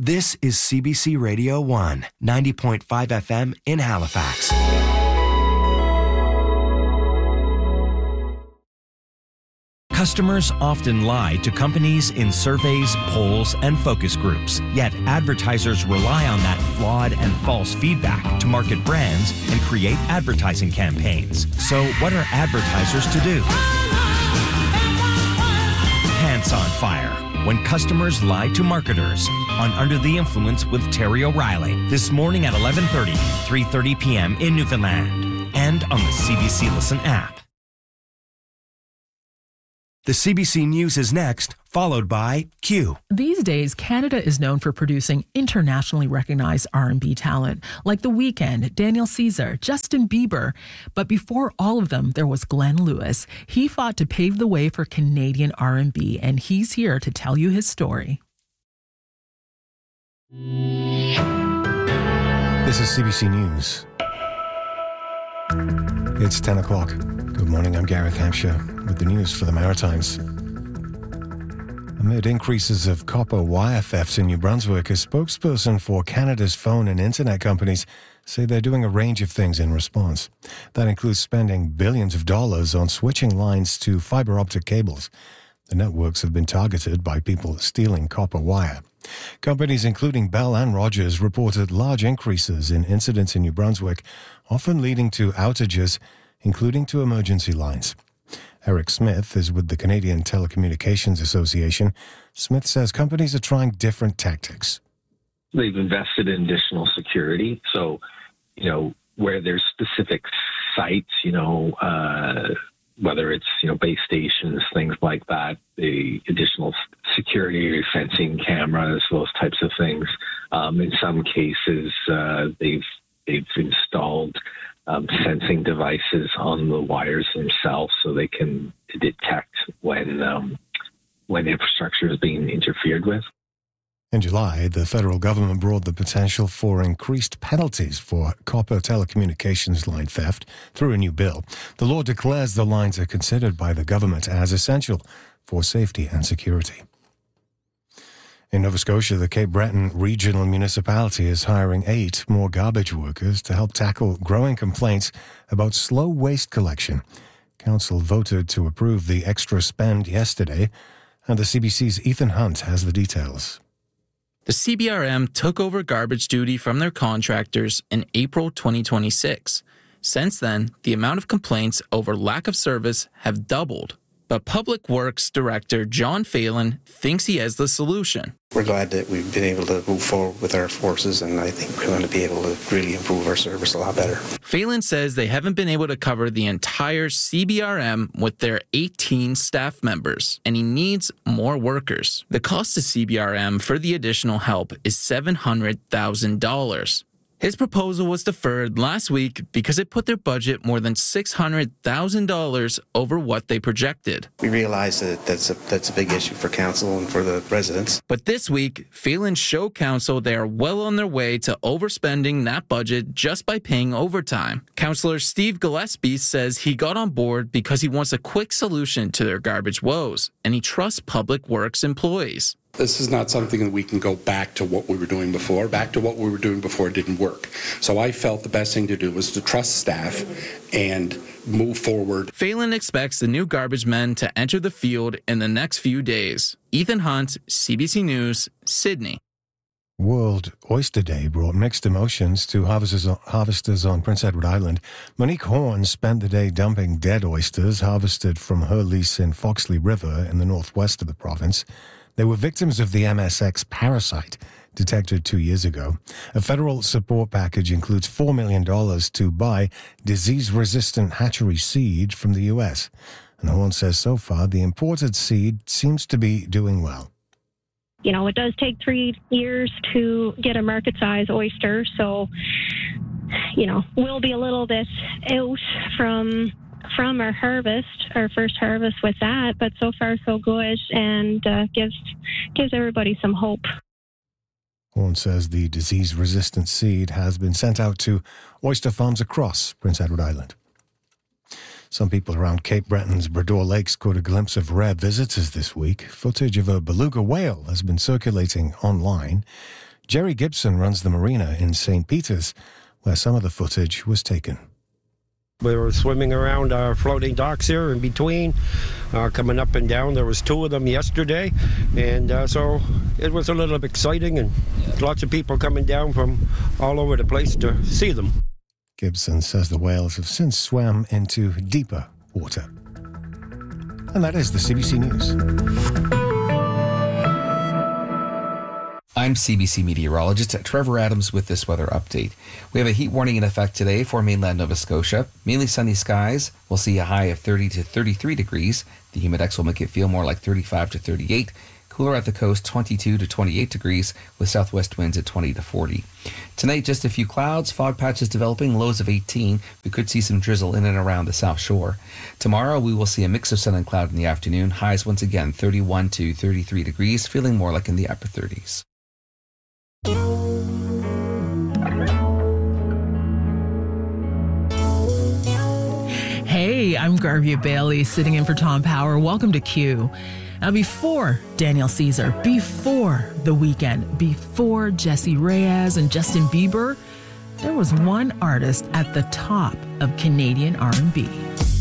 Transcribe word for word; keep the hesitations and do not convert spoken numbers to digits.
This is C B C Radio one, ninety point five F M in Halifax. Customers often lie to companies in surveys, polls, and focus groups. Yet advertisers rely on that flawed and false feedback to market brands and create advertising campaigns. So what are advertisers to do? Pants on fire. When customers lie to marketers on Under the Influence with Terry O'Reilly. This morning at eleven thirty, three thirty p.m. in Newfoundland and on the C B C Listen app. The C B C News is next, followed by Q. These days, Canada is known for producing internationally recognized R and B talent, like The Weeknd, Daniel Caesar, Justin Bieber. But before all of them, there was Glenn Lewis. He fought to pave the way for Canadian R and B, and he's here to tell you his story. This is C B C News. It's ten o'clock. Good morning, I'm Gareth Hampshire with the news for the Maritimes. Amid increases of copper wire theft in New Brunswick, a spokesperson for Canada's phone and internet companies say they're doing a range of things in response. That includes spending billions of dollars on switching lines to fiber optic cables. The networks have been targeted by people stealing copper wire. Companies including Bell and Rogers reported large increases in incidents in New Brunswick, often leading to outages, including to emergency lines. Eric Smith is with the Canadian Telecommunications Association. Smith says companies are trying different tactics. They've invested in additional security. So, you know, where there's specific sites, you know, uh, whether it's, you know, base stations, things like that, the additional security, fencing, cameras, those types of things. Um, in some cases, uh, they've they've installed um, sensing devices on the wires themselves so they can detect when um, when infrastructure is being interfered with. In July, the federal government brought the potential for increased penalties for copper telecommunications line theft through a new bill. The law declares the lines are considered by the government as essential for safety and security. In Nova Scotia, the Cape Breton Regional Municipality is hiring eight more garbage workers to help tackle growing complaints about slow waste collection. Council voted to approve the extra spend yesterday, and the C B C's Ethan Hunt has the details. The C B R M took over garbage duty from their contractors in April twenty twenty-six. Since then, the amount of complaints over lack of service have doubled. But Public Works Director John Phelan thinks he has the solution. We're glad that we've been able to move forward with our forces, and I think we're going to be able to really improve our service a lot better. Phelan says they haven't been able to cover the entire C B R M with their eighteen staff members, and he needs more workers. The cost to C B R M for the additional help is seven hundred thousand dollars. His proposal was deferred last week because it put their budget more than six hundred thousand dollars over what they projected. We realize that that's a, that's a big issue for council and for the residents. But this week, Phelan showed council they are well on their way to overspending that budget just by paying overtime. Councillor Steve Gillespie says he got on board because he wants a quick solution to their garbage woes, and he trusts Public Works employees. This is not something that we can go back to what we were doing before. Back to what we were doing before didn't work. So I felt the best thing to do was to trust staff and move forward. Phelan expects the new garbage men to enter the field in the next few days. Ethan Hunt, C B C News, Sydney. World Oyster Day brought mixed emotions to harvesters, harvesters on Prince Edward Island. Monique Horn spent the day dumping dead oysters harvested from her lease in Foxley River in the northwest of the province. They were victims of the M S X parasite detected two years ago. A federal support package includes four million dollars to buy disease-resistant hatchery seed from the U S. And Horn says so far the imported seed seems to be doing well. You know, it does take three years to get a market-size oyster, so, you know, we'll be a little bit out from... from our harvest, our first harvest with that, but so far so good, and uh, gives gives everybody some hope. Horn says the disease-resistant seed has been sent out to oyster farms across Prince Edward Island. Some people around Cape Breton's Brador Lakes caught a glimpse of rare visitors this week. Footage of a beluga whale has been circulating online. Jerry Gibson runs the marina in Saint Peter's, where some of the footage was taken. We were swimming around our floating docks here in between, uh, coming up and down. There was two of them yesterday, and uh, so it was a little exciting, and lots of people coming down from all over the place to see them. Gibson says the whales have since swam into deeper water. And that is the C B C News. I'm C B C meteorologist Trevor Adams with this weather update. We have a heat warning in effect today for mainland Nova Scotia. Mainly sunny skies. We'll see a high of thirty to thirty-three degrees. The humidex will make it feel more like thirty-five to thirty-eight. Cooler at the coast, twenty-two to twenty-eight degrees, with southwest winds at twenty to forty. Tonight, just a few clouds, fog patches developing, lows of eighteen. We could see some drizzle in and around the South Shore. Tomorrow, we will see a mix of sun and cloud in the afternoon. Highs once again, thirty-one to thirty-three degrees, feeling more like in the upper thirties. Hey, I'm Garvia Bailey, sitting in for Tom Power. Welcome to Q. Now, before Daniel Caesar, before The Weeknd, before Jessie Reyez and Justin Bieber, there was one artist at the top of Canadian R and B.